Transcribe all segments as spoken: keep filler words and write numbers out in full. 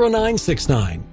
zero nine six nine.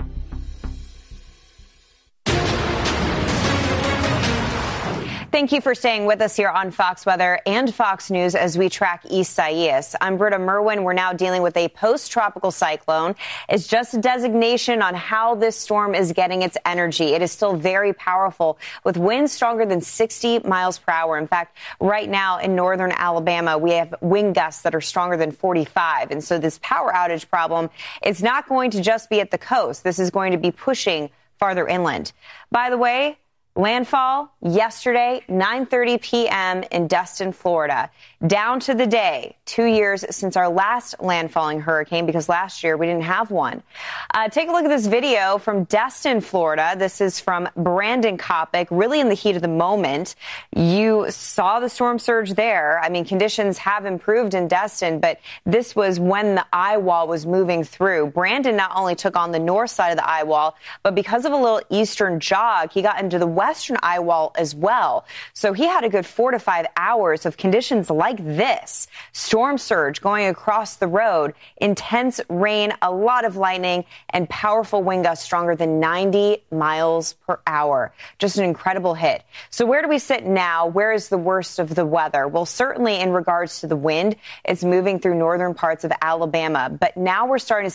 Thank you for staying with us here on Fox Weather and Fox News as we track Isaias. I'm Britta Merwin. We're now dealing with a post-tropical cyclone. It's just a designation on how this storm is getting its energy. It is still very powerful with winds stronger than sixty miles per hour. In fact, right now in northern Alabama, we have wind gusts that are stronger than forty-five. And so this power outage problem is not going to just be at the coast. This is going to be pushing farther inland. By the way, landfall yesterday, nine thirty p.m. in Destin, Florida. Down to the day, two years since our last landfalling hurricane, because last year we didn't have one. Uh, take a look at this video from Destin, Florida. This is from Brandon Kopic, really in the heat of the moment. You saw the storm surge there. I mean, conditions have improved in Destin, but this was when the eye wall was moving through. Brandon not only took on the north side of the eye wall, but because of a little eastern jog, he got into the western eye wall as well. So he had a good four to five hours of conditions like this. Storm surge going across the road, intense rain, a lot of lightning, and powerful wind gusts stronger than ninety miles per hour. Just an incredible hit. So where do we sit now? Where is the worst of the weather? Well, certainly in regards to the wind, it's moving through northern parts of Alabama. But now we're starting to